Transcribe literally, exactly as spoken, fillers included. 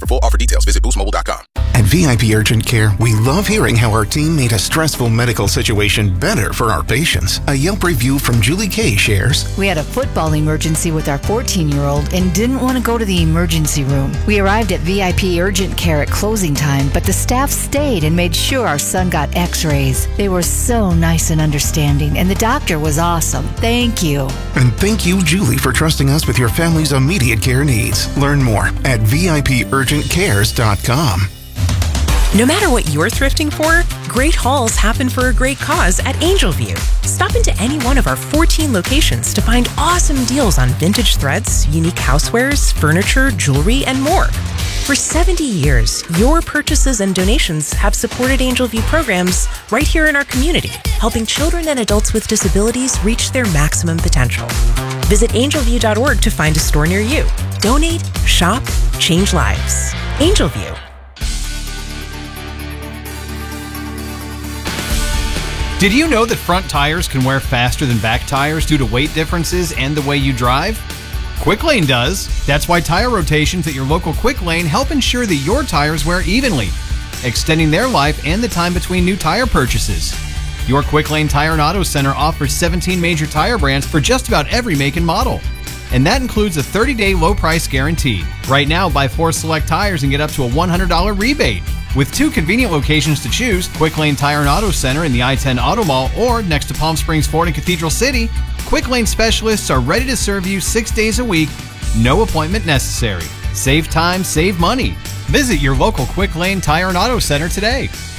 For full offer details, visit boost mobile dot com. At V I P Urgent Care, we love hearing how our team made a stressful medical situation better for our patients. A Yelp review from Julie Kay shares, "We had a football emergency with our fourteen-year-old and didn't want to go to the emergency room. We arrived at V I P Urgent Care at closing time, but the staff stayed and made sure our son got x-rays. They were so nice and understanding, and the doctor was awesome. Thank you." And thank you, Julie, for trusting us with your family's immediate care needs. Learn more at V I P urgent cares dot com. No matter what you're thrifting for, great hauls happen for a great cause at Angel View. Stop into any one of our fourteen locations to find awesome deals on vintage threads, unique housewares, furniture, jewelry, and more. For seventy years, your purchases and donations have supported Angel View programs right here in our community, helping children and adults with disabilities reach their maximum potential. Visit angel view dot org to find a store near you. Donate, shop, change lives. Angel View. Did you know that front tires can wear faster than back tires due to weight differences and the way you drive? Quick Lane does. That's why tire rotations at your local Quick Lane help ensure that your tires wear evenly, extending their life and the time between new tire purchases. Your Quick Lane Tire and Auto Center offers seventeen major tire brands for just about every make and model. And that includes a thirty-day low price guarantee. Right now, buy four select tires and get up to a one hundred dollars rebate. With two convenient locations to choose, Quick Lane Tire and Auto Center in the I ten Auto Mall or next to Palm Springs Ford and Cathedral City, Quick Lane specialists are ready to serve you six days a week, no appointment necessary. Save time, save money. Visit your local Quick Lane Tire and Auto Center today.